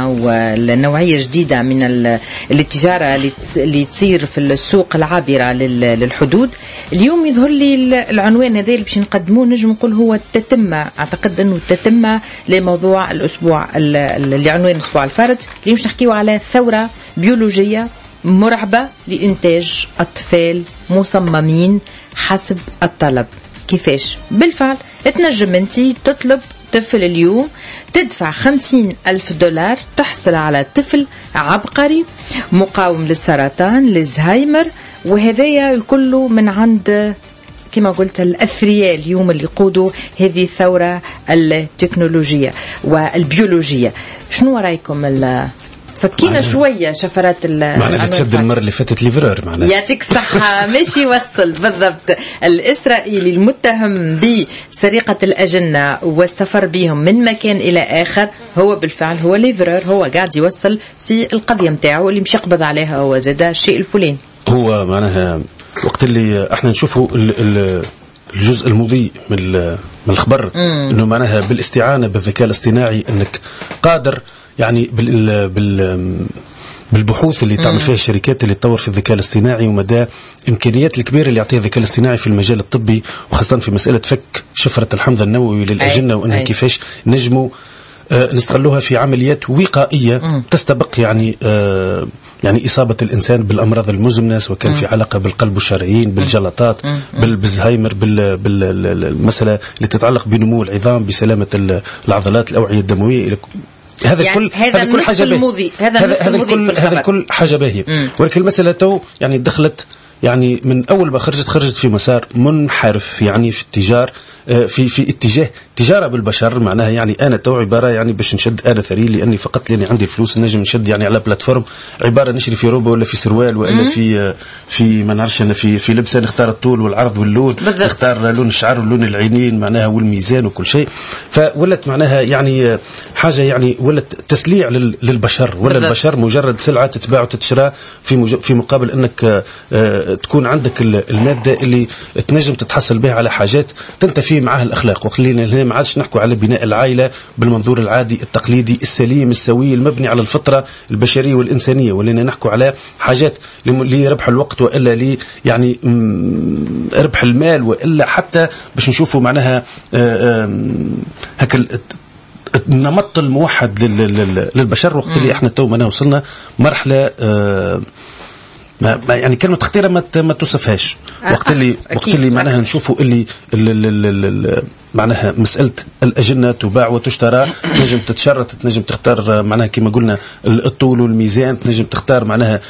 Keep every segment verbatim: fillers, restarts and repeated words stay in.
والنوعية جديدة من التجارة اللي تصير في السوق العابرة للحدود. اليوم يظهر لي العنوان هذا اللي باش نقدموه نجم نقول هو التتمة. أعتقد أنه التتمة لموضوع الأسبوع اللي عنوان الأسبوع الفارط اللي مش نحكيه على ثورة بيولوجية مرعبة لإنتاج أطفال مصممين حسب الطلب. كيفاش؟ بالفعل تنجم انتي تطلب طفل اليوم تدفع خمسين ألف دولار تحصل على طفل عبقري مقاوم للسرطان للزهايمر، وهذايا كله من عند كما قلت الأثرياء اليوم اللي يقودوا هذه الثورة التكنولوجية والبيولوجية. شنو رأيكم؟ فكينا شوية شفرات معنا تشد المرة اللي فاتت ليفرار معنا يعطيك صحة ماشي يوصل بالضبط. الإسرائيلي المتهم بسرقة الأجنة والسفر بهم من مكان إلى آخر هو بالفعل هو ليفرار، هو قاعد يوصل في القضية متاعه اللي مش يقبض عليها هو زاد الشيء الفلاني. هو معناها وقت اللي احنا نشوفوا الجزء المضيء من من الخبر انه معناها بالاستعانة بالذكاء الاصطناعي انك قادر يعني بال بال بالبحوث اللي تعمل فيها الشركات اللي تطور في الذكاء الاصطناعي ومدى إمكانيات الكبيرة اللي يعطيها الذكاء الاصطناعي في المجال الطبي، وخاصة في مسألة فك شفرة الحمض النووي للأجنة، وأنها كيفاش نجموا آه نستغلوها في عمليات وقائية مم. تستبق يعني آه يعني إصابة الإنسان بالأمراض المزمنة، سواء كان في علاقة بالقلب والشرايين، بالجلطات، بالزهايمر، بالمسألة اللي تتعلق بنمو العظام، بسلامة العضلات، الأوعية الدموية. هذا يعني كل هذا, هذا كل حاجة المضي. هذا, هذا, هذا كل هذا كل حاجة باهية، ولكن المسألة تو يعني دخلت يعني من أول ما خرجت خرجت في مسار منحرف يعني في التجار في في اتجاه تجارة بالبشر. معناها يعني أنا تو عبارة يعني باش نشد أنا ثري لأني فقط لأني عندي الفلوس نجم نشد يعني على بلاتفورم عبارة نشري في روبة ولا في سروال ولا في في ما نعرفش أنا في في لبسة نختار الطول والعرض واللون بالضبط. نختار لون الشعر ولون العينين معناها والميزان وكل شيء. فولت معناها يعني حاجة يعني ولت تسليع للبشر، ولا بالضبط. البشر مجرد سلعة تتباع وتتشرى في في مقابل أنك تكون عندك المادة اللي تنجم تتحصل بها على حاجات تنتفي معها الأخلاق. وخلينا هنا ما عادش نحكوا على بناء العائلة بالمنظور العادي التقليدي السليم السوي المبني على الفطرة البشرية والإنسانية، ولينا نحكوا على حاجات لربح الوقت وإلا لي يعني ربح المال وإلا حتى باش نشوفوا معناها هكا النمط الموحد للبشر. وقت اللي احنا تو منا وصلنا مرحلة ما يعني كلمة خطيرة ما ما توصفهاش. وقت اللي وقت اللي معناها نشوفوا اللي, اللي, اللي, اللي معناها مسألة الأجنة تباع وتشترى، تنجم تتشرط، تنجم تختار معناها كما قلنا الطول والميزان، تنجم تختار معناها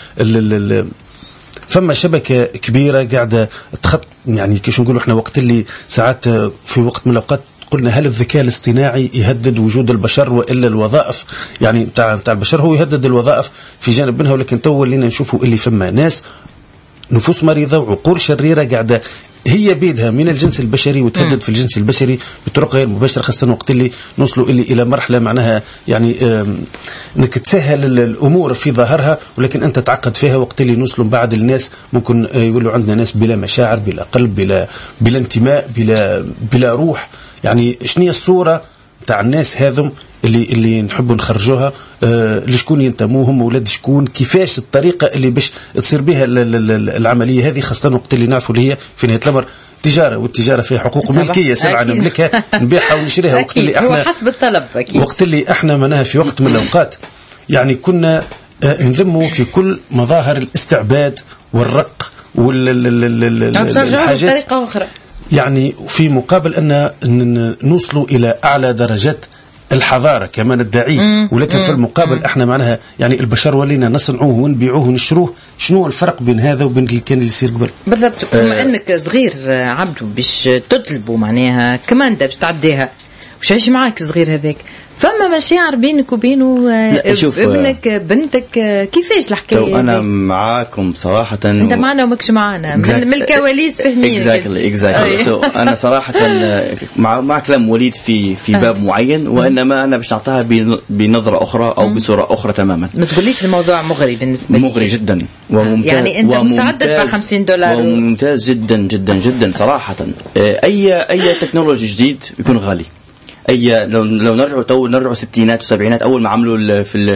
فما شبكة كبيرة قاعدة تخط يعني كيش نقولوا احنا. وقت اللي ساعات في وقت من الأوقات قلنا هل الذكاء الاصطناعي يهدد وجود البشر وإلا الوظائف يعني بتاع بتاع البشر؟ هو يهدد الوظائف في جانب منها، ولكن تو لينا نشوفوا اللي فما ناس نفوس مريضة وعقول شريرة قاعدة هي بيدها من الجنس البشري وتهدد في الجنس البشري بطرق غير مباشرة، خاصة وقت اللي نوصلوا اللي إلى مرحلة معناها يعني انك تسهل الأمور في ظاهرها ولكن أنت تعقد فيها. وقت اللي نوصلوا بعد الناس ممكن يقولوا عندنا ناس بلا مشاعر بلا قلب بلا بلا انتماء بلا بلا روح. يعني شنية الصورة تاع الناس هذم اللي اللي نحبوا نخرجوها آه لشكون ينتموهم ولاد شكون، كيفاش الطريقة اللي باش تصير بها العملية هذه، خاصة وقت اللي نعرفوا اللي هي في نهاية الأمر تجارة، والتجارة فيها حقوق ملكية سلعة نملكها نبيعها ونشريها. وقت اللي احنا هو حسب الطلب أكيد. وقت اللي احنا منها في وقت من الأوقات يعني كنا آه نذموا في كل مظاهر الاستعباد والرق والحاجات بطريقة أخرى، يعني في مقابل أن نوصلوا إلى أعلى درجات الحضارة كما ندعي، ولكن في المقابل احنا معناها يعني البشر ولينا نصنعوه ونبيعوه ونشروه. شنو الفرق بين هذا وبين اللي كان اللي يصير قبل؟ بالضبط. بما انك صغير عبدو باش تطلبوا معناها كماندا باش تعديها باش يعيش معاك صغير هذاك، فما مشاعر بينك وبينه ابنك بنتك، كيفاش الحكايه؟ تو انا معاكم صراحه. انت معنا وماكش معنا من الكواليس فهمين. اكزاكتلي اكزاكتلي سو انا صراحه مع مع كلام وليد في في باب معين، وانما انا باش نعطيها بنظره اخرى او بصوره اخرى تماما. ما تقوليش الموضوع مغري بالنسبه لي. مغري جدا وممتاز، يعني انت مستعد تدفع خمسين دولار وممتاز جدا جدا جدا صراحه. اي اي تكنولوجي جديد يكون غالي. اي لو لو نرجعوا تو نرجعوا ستينات وسبعينات اول ما عملوا في